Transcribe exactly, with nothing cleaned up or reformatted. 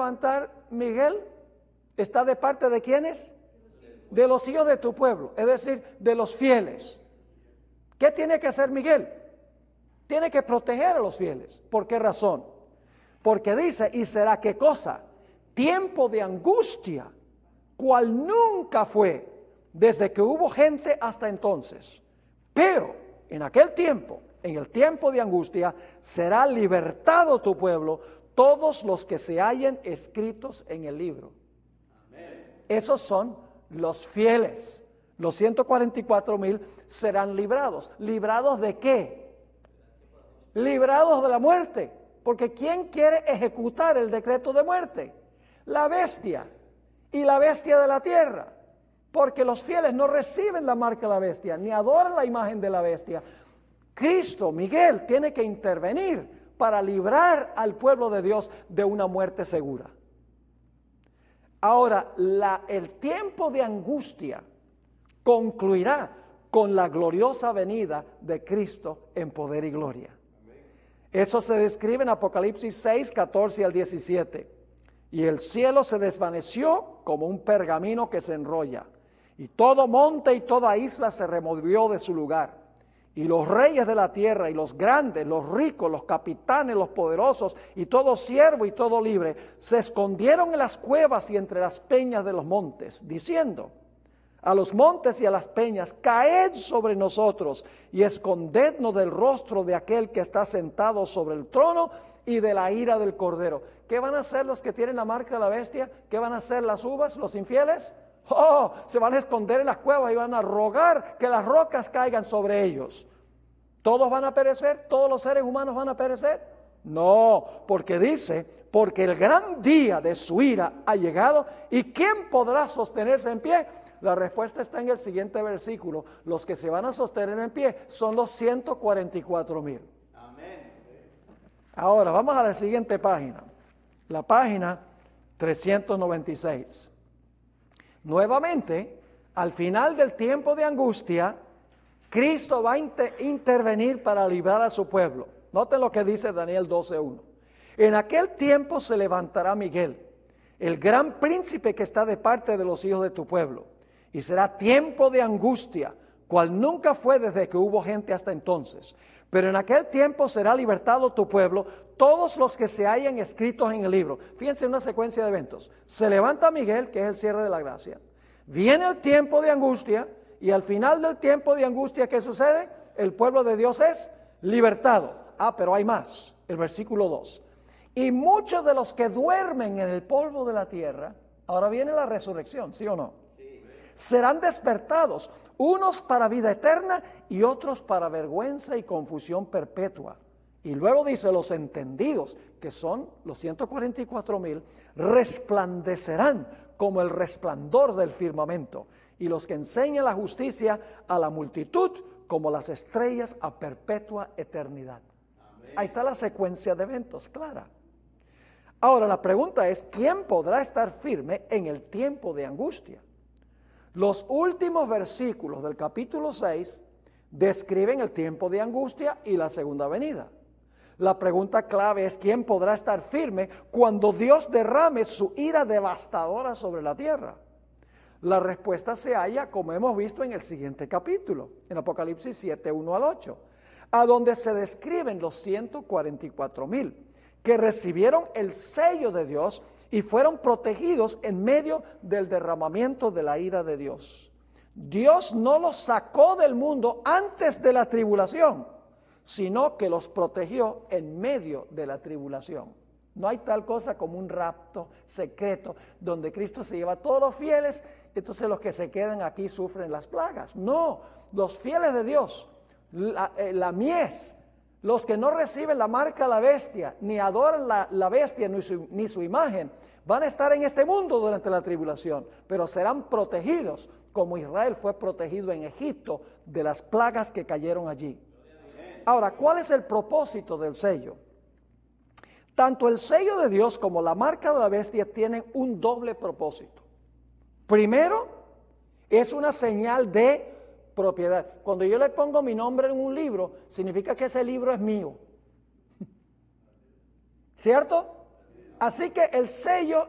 levantar Miguel está de parte de ¿quiénes? De los hijos de tu pueblo, es decir, de los fieles. ¿Qué tiene que hacer Miguel? Tiene que proteger a los fieles. ¿Por qué razón? Porque dice, ¿y será qué cosa? Tiempo de angustia, cual nunca fue desde que hubo gente hasta entonces. Pero en aquel tiempo, en el tiempo de angustia, será libertado tu pueblo, todos los que se hallen escritos en el libro. Amén. Esos son los fieles. Los ciento cuarenta y cuatro mil serán librados. ¿Librados de qué? Librados de la muerte. Porque ¿quién quiere ejecutar el decreto de muerte? La bestia. Y la bestia de la tierra. Porque los fieles no reciben la marca de la bestia, ni adoran la imagen de la bestia. Cristo, Miguel, tiene que intervenir para librar al pueblo de Dios de una muerte segura. Ahora, la, el tiempo de angustia concluirá con la gloriosa venida de Cristo en poder y gloria. Eso se describe en Apocalipsis seis, catorce al diecisiete. Y el cielo se desvaneció como un pergamino que se enrolla, y todo monte y toda isla se removió de su lugar. Y los reyes de la tierra y los grandes, los ricos, los capitanes, los poderosos y todo siervo y todo libre se escondieron en las cuevas y entre las peñas de los montes, diciendo a los montes y a las peñas, caed sobre nosotros y escondednos del rostro de aquel que está sentado sobre el trono y de la ira del Cordero. ¿Qué van a hacer los que tienen la marca de la bestia? ¿Qué van a hacer las uvas, los infieles? Oh, se van a esconder en las cuevas y van a rogar que las rocas caigan sobre ellos. ¿Todos van a perecer? ¿Todos los seres humanos van a perecer? No, porque dice, porque el gran día de su ira ha llegado, ¿y quién podrá sostenerse en pie? La respuesta está en el siguiente versículo. Los que se van a sostener en pie son los ciento cuarenta y cuatro mil. Amén. Ahora, vamos a la siguiente página. La página trescientos noventa y seis. Nuevamente, al final del tiempo de angustia, Cristo va a inter- intervenir para librar a su pueblo. Noten lo que dice Daniel doce uno. En aquel tiempo se levantará Miguel, el gran príncipe que está de parte de los hijos de tu pueblo, y será tiempo de angustia, cual nunca fue desde que hubo gente hasta entonces. Pero en aquel tiempo será libertado tu pueblo, todos los que se hayan escritos en el libro. Fíjense en una secuencia de eventos. Se levanta Miguel, que es el cierre de la gracia. Viene el tiempo de angustia, y al final del tiempo de angustia, ¿qué sucede? El pueblo de Dios es libertado. Ah, pero hay más. El versículo dos. Y muchos de los que duermen en el polvo de la tierra, ahora viene la resurrección, ¿sí o no? Sí. Serán despertados, unos para vida eterna y otros para vergüenza y confusión perpetua. Y luego dice, los entendidos, que son los ciento cuarenta y cuatro mil, resplandecerán como el resplandor del firmamento, y los que enseñan la justicia a la multitud como las estrellas a perpetua eternidad. Amén. Ahí está la secuencia de eventos, clara. Ahora la pregunta es, ¿quién podrá estar firme en el tiempo de angustia? Los últimos versículos del capítulo seis describen el tiempo de angustia y la segunda venida. La pregunta clave es, ¿quién podrá estar firme cuando Dios derrame su ira devastadora sobre la tierra? La respuesta se halla, como hemos visto en el siguiente capítulo, en Apocalipsis siete, uno al ocho, a donde se describen los ciento cuarenta y cuatro mil que recibieron el sello de Dios y fueron protegidos en medio del derramamiento de la ira de Dios. Dios no los sacó del mundo antes de la tribulación, sino que los protegió en medio de la tribulación. No hay tal cosa como un rapto secreto donde Cristo se lleva a todos los fieles, entonces los que se quedan aquí sufren las plagas. No, los fieles de Dios, la, eh, la mies, los que no reciben la marca de la bestia, ni adoran la, la bestia ni su, ni su imagen, van a estar en este mundo durante la tribulación, pero serán protegidos como Israel fue protegido en Egipto de las plagas que cayeron allí. Ahora, ¿cuál es el propósito del sello? Tanto el sello de Dios como la marca de la bestia tienen un doble propósito. Primero, es una señal de propiedad. Cuando yo le pongo mi nombre en un libro, significa que ese libro es mío. ¿Cierto? Así que el sello